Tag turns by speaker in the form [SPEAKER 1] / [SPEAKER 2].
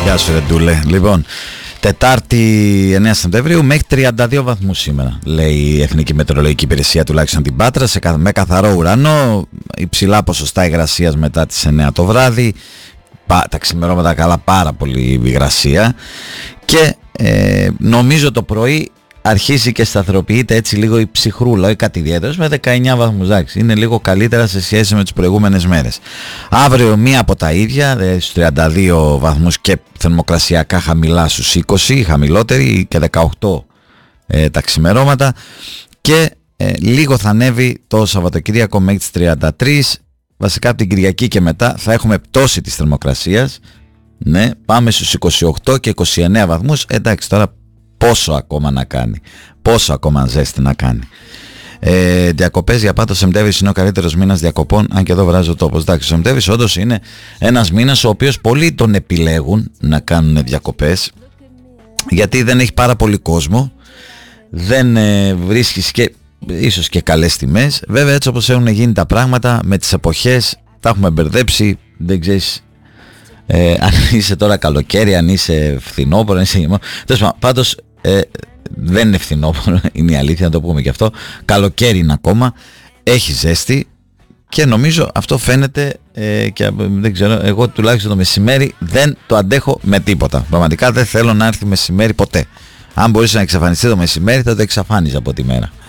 [SPEAKER 1] Γεια σου Ρεντούλε. Λοιπόν, Τετάρτη 9 Σεπτεμβρίου μέχρι 32 βαθμούς σήμερα, λέει η Εθνική Μετεωρολογική Υπηρεσία, τουλάχιστον την Πάτρα, με καθαρό ουρανό, υψηλά ποσοστά υγρασίας μετά τις 9 το βράδυ, τα ξημερώματα καλά, πάρα πολύ υγρασία και νομίζω το πρωί αρχίζει και σταθεροποιείται έτσι λίγο η ψυχρούλα, όχι κάτι ιδιαίτερο, με 19 βαθμούς, εντάξει, είναι λίγο καλύτερα σε σχέση με τις προηγούμενες μέρες. Αύριο μία από τα ίδια, στους 32 βαθμούς και θερμοκρασιακά χαμηλά στους 20, χαμηλότεροι και 18 τα ξημερώματα και λίγο θα ανέβει το Σαββατοκύριακο μέχρι τις 33, βασικά από την Κυριακή και μετά θα έχουμε πτώση της θερμοκρασίας, ναι, πάμε στους 28 και 29 βαθμούς, εντάξει τώρα πόσο ακόμα να κάνει, πόσο ακόμα ζέστη να κάνει. Διακοπές για πάντως, Σεπτέμβρης είναι ο καλύτερος μήνας διακοπών, αν και εδώ βράζει ο τόπος. Εντάξει, ο Σεπτέμβρης όντως είναι ένας μήνας ο οποίος πολλοί τον επιλέγουν να κάνουν διακοπές, γιατί δεν έχει πάρα πολύ κόσμο, δεν βρίσκεις και ίσως και καλές τιμές. Βέβαια έτσι όπως έχουν γίνει τα πράγματα με τις εποχές, τα έχουμε μπερδέψει, δεν ξέρεις αν είσαι τώρα καλοκαίρι, αν είσαι φθινόπωρο, αν είσαι γεμό. Πάντως δεν είναι φθινόπωρο, είναι η αλήθεια, να το πούμε και αυτό. Καλοκαίρι είναι ακόμα, έχει ζέστη και νομίζω αυτό φαίνεται και δεν ξέρω, εγώ τουλάχιστον το μεσημέρι δεν το αντέχω με τίποτα. Πραγματικά δεν θέλω να έρθει μεσημέρι ποτέ. Αν μπορείς να εξαφανιστεί το μεσημέρι θα το εξαφάνιζα από τη μέρα.